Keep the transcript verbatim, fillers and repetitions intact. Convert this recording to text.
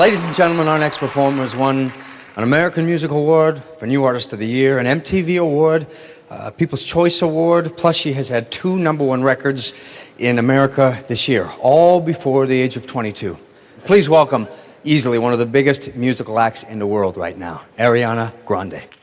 Ladies and gentlemen, our next performer has won an American Music Award for New Artist of the Year, an M T V Award, a People's Choice Award, plus she has had two number one records in America this year, all before the age of twenty-two. Please welcome easily one of the biggest musical acts in the world right now, Ariana Grande.